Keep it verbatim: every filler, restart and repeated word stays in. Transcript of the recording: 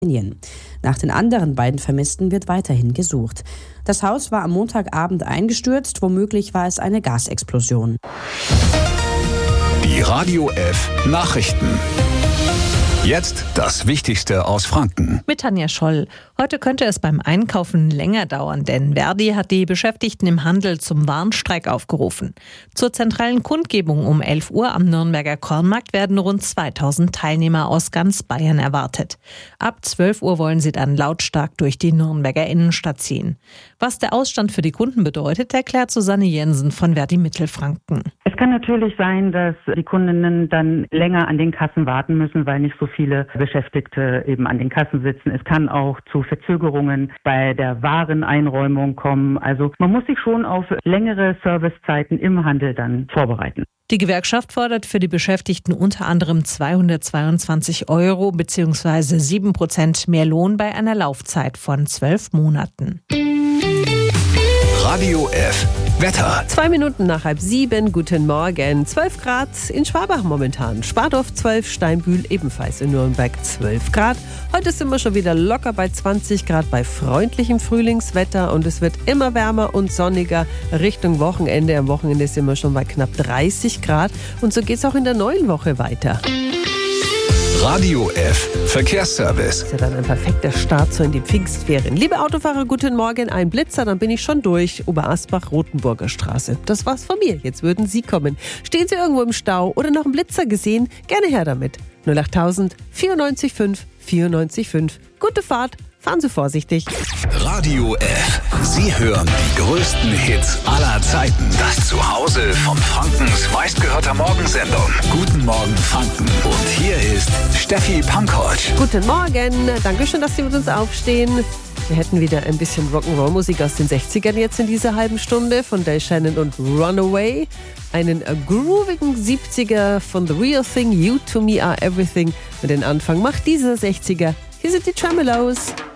Nach den anderen beiden Vermissten wird weiterhin gesucht. Das Haus war am Montagabend eingestürzt, womöglich war es eine Gasexplosion. Die Radio F Nachrichten. Jetzt das Wichtigste aus Franken. Mit Tanja Scholl. Heute könnte es beim Einkaufen länger dauern, denn Verdi hat die Beschäftigten im Handel zum Warnstreik aufgerufen. Zur zentralen Kundgebung um elf Uhr am Nürnberger Kornmarkt werden rund zweitausend Teilnehmer aus ganz Bayern erwartet. Ab zwölf Uhr wollen sie dann lautstark durch die Nürnberger Innenstadt ziehen. Was der Ausstand für die Kunden bedeutet, erklärt Susanne Jensen von Verdi Mittelfranken. Es kann natürlich sein, dass die Kundinnen dann länger an den Kassen warten müssen, weil nicht so viele Beschäftigte eben an den Kassen sitzen. Es kann auch zu Verzögerungen bei der Wareneinräumung kommen. Also man muss sich schon auf längere Servicezeiten im Handel dann vorbereiten. Die Gewerkschaft fordert für die Beschäftigten unter anderem zweihundertzweiundzwanzig Euro bzw. sieben Prozent mehr Lohn bei einer Laufzeit von zwölf Monaten. Radio F Wetter. Zwei Minuten nach halb sieben, guten Morgen. zwölf Grad in Schwabach momentan. Spardorf zwölf, Steinbühl ebenfalls in Nürnberg zwölf Grad. Heute sind wir schon wieder locker bei zwanzig Grad bei freundlichem Frühlingswetter und es wird immer wärmer und sonniger Richtung Wochenende. Am Wochenende sind wir schon bei knapp dreißig Grad und so geht es auch in der neuen Woche weiter. Radio F Verkehrsservice. Das ist ja dann ein perfekter Start so in die Pfingstferien. Liebe Autofahrer, guten Morgen. Ein Blitzer, dann bin ich schon durch. Oberasbach, Rotenburger Straße. Das war's von mir. Jetzt würden Sie kommen. Stehen Sie irgendwo im Stau oder noch einen Blitzer gesehen? Gerne her damit. null acht tausend vierundneunzig fünf vierundneunzig fünf. Gute Fahrt. Fahren Sie vorsichtig. Radio F. Sie hören die größten Hits aller Zeiten. Das Zuhause von Frankens meistgehörter Morgensendung. Guten Morgen Franken. Und hier ist Steffi Pankovic. Guten Morgen. Dankeschön, dass Sie mit uns aufstehen. Wir hätten wieder ein bisschen Rock'n'Roll-Musik aus den sechzigern jetzt in dieser halben Stunde von Del Shannon und Runaway. Einen groovigen siebziger von The Real Thing, You to Me Are Everything. Und den Anfang macht dieser sechziger. Hier sind die Tremelows.